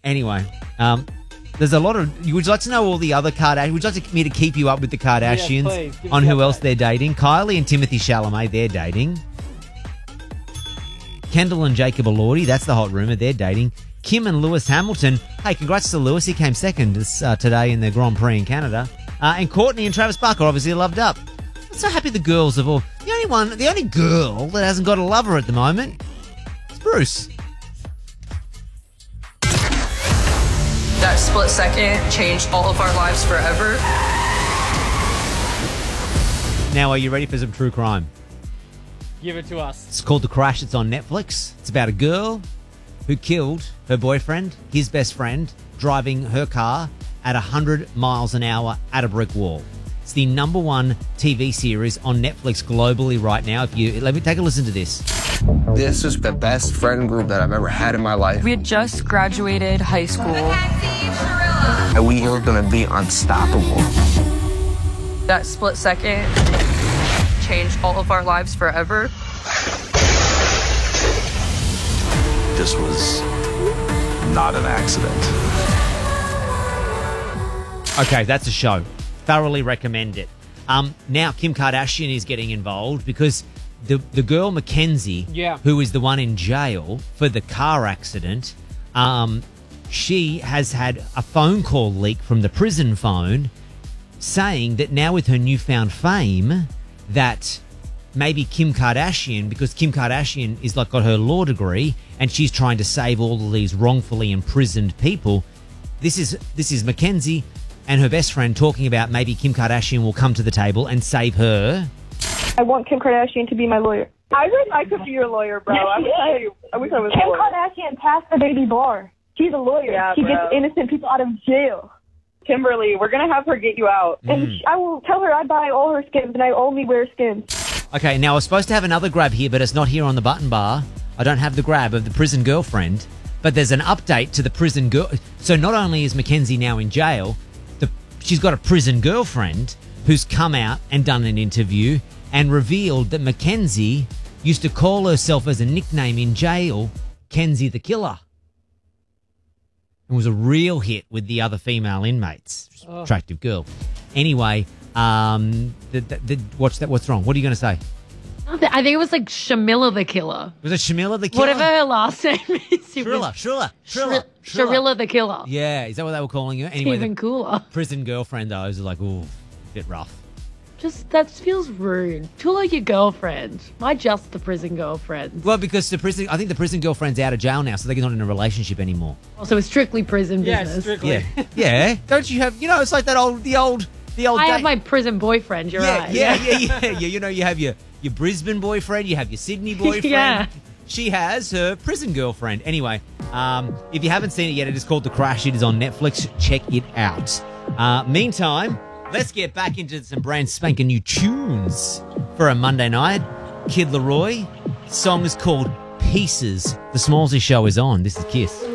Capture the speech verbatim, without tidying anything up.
Anyway, um, there's a lot of... Would you like to know all the other Kardashians? Would you like to, me to keep you up with the Kardashians Yes, please. Give on me who the else update. they're dating? Kylie and Timothy Chalamet, they're dating. Kendall and Jacob Elordi, that's the hot rumour, they're dating. Kim and Lewis Hamilton. Hey, congrats to Lewis. He came second this, uh, today in the Grand Prix in Canada. Uh, and Courtney and Travis Barker obviously loved up. I'm so happy the girls have all... The only one, the only girl that hasn't got a lover at the moment is Bruce. That split second changed all of our lives forever. Now, are you ready for some true crime? Give it to us. It's called The Crash. It's on Netflix. It's about a girl who killed her boyfriend, his best friend, driving her car at one hundred miles an hour at a brick wall. It's the number one T V series on Netflix globally right now. If you let me take a listen to this. This is the best friend group that I've ever had in my life. We had just graduated high school. And we are gonna be unstoppable. That split second changed all of our lives forever. This was not an accident. Okay, that's a show. Thoroughly recommend it. Um, now Kim Kardashian is getting involved because the the girl Mackenzie, Yeah. who is the one in jail for the car accident, um, she has had a phone call leak from the prison phone saying that now with her newfound fame that maybe Kim Kardashian, because Kim Kardashian is like got her law degree and she's trying to save all of these wrongfully imprisoned people. This is this is Mackenzie and her best friend talking about maybe Kim Kardashian will come to the table and save her. I want Kim Kardashian to be my lawyer. I wish I could be your lawyer, bro. Yes, I she wish I, is. I wish I was Kim a lawyer. Kardashian passed the baby bar. She's a lawyer. Yeah, she bro. gets innocent people out of jail. Kimberly, we're going to have her get you out. And Mm. sh I will tell her I buy all her skins and I only wear skins. Okay, now I was supposed to have another grab here, but it's not here on the button bar. I don't have the grab of the prison girlfriend, but there's an update to the prison girl. So not only is Mackenzie now in jail, the, she's got a prison girlfriend who's come out and done an interview and revealed that Mackenzie used to call herself as a nickname in jail, Kenzie the Killer. It was a real hit with the other female inmates. Oh. Attractive girl. Anyway, um, the, the, the, what's that? What's wrong? What are you going to say? I think it was like Shamilla the Killer. Was it Shamilla the Killer? Whatever her last name is. It Shrilla, was Shrilla, Shrilla, Shri- Sharilla the Killer. Yeah, is that what they were calling her? Anyway, Even the cooler. prison girlfriend, though, was like, ooh, bit rough. Just, that feels rude. Too like your girlfriend. Why just the prison girlfriend? Well, because the prison, I think the prison girlfriend's out of jail now, so they're not in a relationship anymore. Also, it's strictly prison Yeah, business. strictly. Yeah, yeah. Don't you have? You know, it's like that old, the old, the old. I day- have my prison boyfriend, you're yeah, right. yeah, yeah, yeah, yeah. You know, you have your your Brisbane boyfriend, you have your Sydney boyfriend. Yeah. She has her prison girlfriend. Anyway, um, if you haven't seen it yet, it is called The Crash. It is on Netflix. Check it out. Uh, meantime, let's get back into some brand spanking new tunes for a Monday night. Kid Laroi. Song is called Pieces. The Smallsy Show is on. This is Kiss.